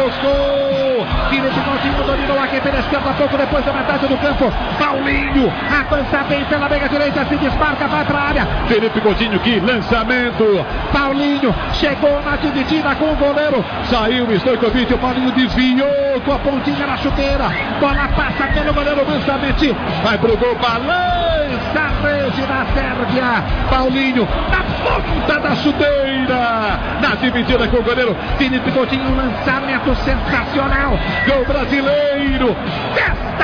encostou. Felipe Coutinho dominou aqui pela esquerda, pouco depois da metade do campo. Paulinho avança bem pela meia direita, se desmarca, vai para a área. Felipe Coutinho, que lançamento. Paulinho chegou na dividida com o goleiro. Saiu o Stojkovic, o Paulinho desviou com a pontinha na chuteira. Bola passa pelo goleiro mansamente. Vai pro gol, balança a rede da Sérvia. Paulinho na ponta da chuteira. Na dividida com o goleiro. Felipe Coutinho, lançamento sensacional. Gol brasileiro.